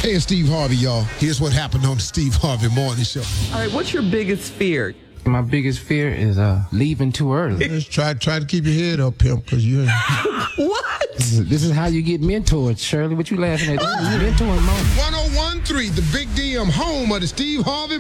Hey, it's Steve Harvey, y'all. Here's what happened on the Steve Harvey Morning Show. All right, what's your biggest fear? My biggest fear is leaving too early. Just try to keep your head up, pimp, because you. What? This is how you get mentored, Shirley. What you laughing at? This is mentoring moment. 1013, the Big DM, home of the Steve Harvey